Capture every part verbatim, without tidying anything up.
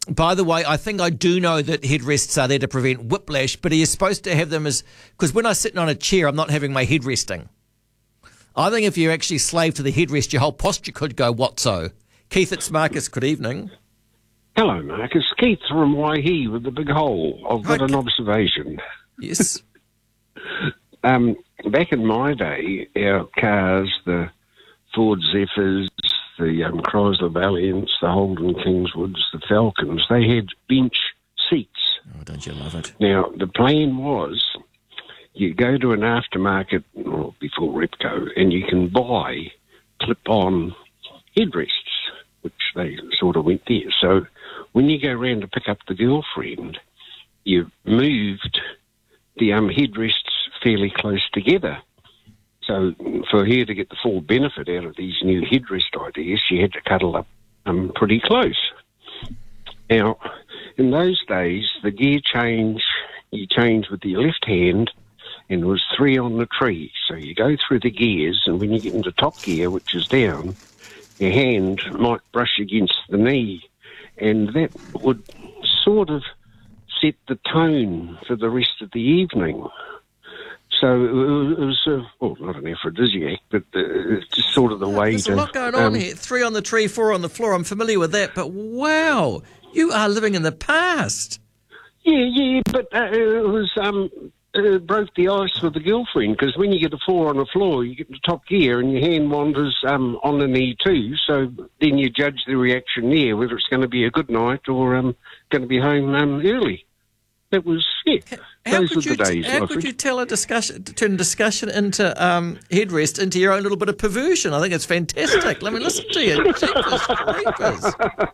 By the way, I think I do know that headrests are there to prevent whiplash, but are you supposed to have them as... Because when I'm sitting on a chair, I'm not having my head resting. I think if you actually slave to the headrest, your whole posture could go whatso. Keith, it's Marcus. Good evening. Hello, Marcus. Keith from Waihi with the big hole. I've got Hi, an observation. Yes. um, back in my day, our cars, the Ford Zephyrs, the um, Chrysler Valiants, the Holden Kingswoods, the Falcons, they had bench seats. Oh, don't you love it? Now, the plan was you go to an aftermarket, or before Repco, and you can buy clip-on headrests, which they sort of went there. So when you go round to pick up the girlfriend, you moved the um, headrests fairly close together. So for her to get the full benefit out of these new headrest ideas, she had to cuddle up um, pretty close. Now, in those days, the gear change, you change with the left hand, and there was three on the tree. So you go through the gears, and when you get into top gear, which is down, your hand might brush against the knee, and that would sort of set the tone for the rest of the evening. So it was, uh, well, not an aphrodisiac, but uh, just sort of the way There's to... a lot going on um, here. Three on the tree, four on the floor. I'm familiar with that, but wow, you are living in the past. Yeah, yeah, but uh, it was... Um, Uh, broke the ice with the girlfriend, because when you get a four on the floor, you get the top gear and your hand wanders um, on the knee too, so then you judge the reaction there, whether it's going to be a good night or um, going to be home um, early. That was, yeah, How those could were you, the days. How Alfred. could you tell a discussion, turn discussion into um, headrest into your own little bit of perversion? I think it's fantastic. Let me listen to you. Jeepers creepers.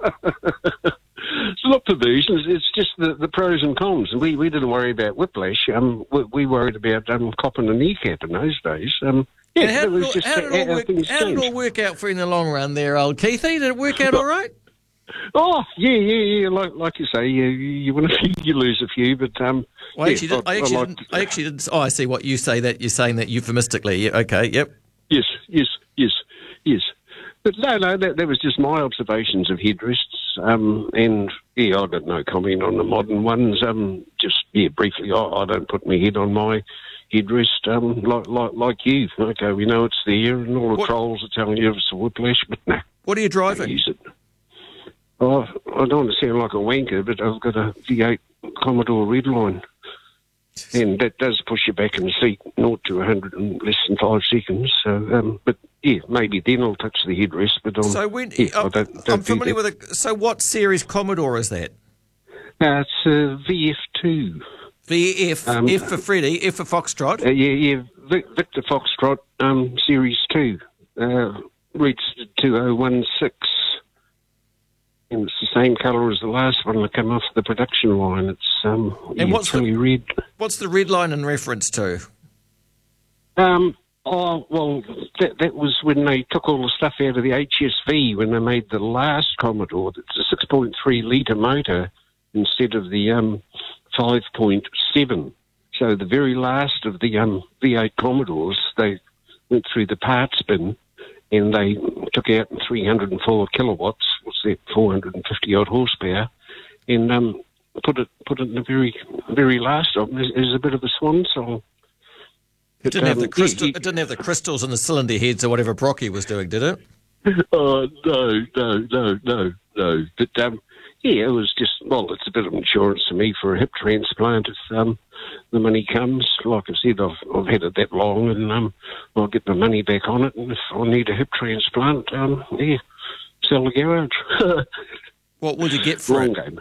It's not perversion, it's- it's just the, the pros and cons. We we didn't worry about whiplash, um, we, we worried about um, copping a kneecap in those days. Um, yeah, And how it did, was it all, just how, did it all how work, things how did it changed. all work out for you in the long run there, old Keithy? Did it work out all right? Oh, yeah, yeah, yeah. Like, like you say, you, you win a few, you lose a few, but um, Well, yeah, actually, did, I, I actually liked- didn't, I actually didn't. Oh, I see what you say. That you're saying that euphemistically. Yeah, okay, yep. yes, yes, yes, yes. But no, no, that, that was just my observations of headrests. Um, and yeah, I got no comment on the modern ones. Um, just yeah, briefly, I, I don't put my head on my headrest. Um, like like like you. Okay, we know it's there, and all the What- trolls are telling you it's a whiplash, but no, What are you don't driving? use it. Oh, I don't want to sound like a wanker, but I've got a V eight Commodore Redline. And that does push you back in the seat, zero to one hundred in less than five seconds. So, um, but yeah, maybe then I'll touch the headrest. But I'm, So when yeah, uh, I don't, don't I'm do familiar that. with it. So what series Commodore is that? Uh, it's uh, V F two. V F Um, F for Freddie, F for Foxtrot. Uh, yeah, yeah, Vic, Victor Foxtrot, um, Series two, uh, reached two oh one six. And it's the same colour as the last one that came off the production line. It's um, yeah, what's the- chili red. What's the red line in reference to? Um, oh, well, that, that was when they took all the stuff out of the H S V, when they made the last Commodore. It's a six point three litre motor instead of the um, five point seven. So the very last of the um, V eight Commodores, they went through the parts bin and they took out three hundred four kilowatts, what's that, four hundred fifty odd horsepower, and um, put it put it in the very very last of them as, as a bit of a swan song. It didn't have um, the crystal. yeah, It didn't have the crystals and the cylinder heads or whatever Brocky was doing, did it? Oh, no, no, no, no, no. But, um, yeah, it was just, well, it's a bit of insurance to me for a hip transplant if um, the money comes. Like I said, I've, I've had it that long, and um, I'll get my money back on it. And if I need a hip transplant, um, yeah, sell the garage. What would you get for Long it? game.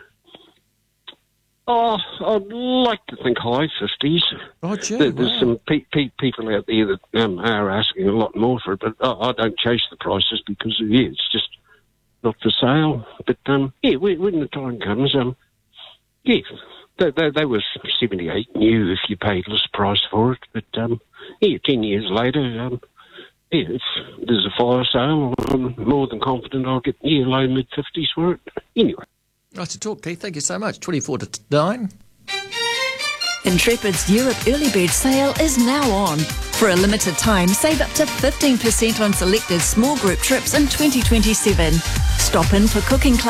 Oh, I'd like to think high fifties. Oh, gee, There- There's wow. some pe- pe- people out there that um, are asking a lot more for it, but I, I don't chase the prices because, yeah, it's just not for sale. But, um, yeah, when, when the time comes, um, yeah, they, they, they were seventy-eight new if you paid list price for it. But, um, yeah, ten years later, um, yeah, if there's a fire sale, I'm more than confident I'll get, yeah, low mid-fifties for it. Anyway. Nice to talk, Keith. Thank you so much. twenty-four to nine. Intrepid's Europe Early Bird Sale is now on. For a limited time, save up to fifteen percent on selected small group trips in twenty twenty-seven. Stop in for cooking class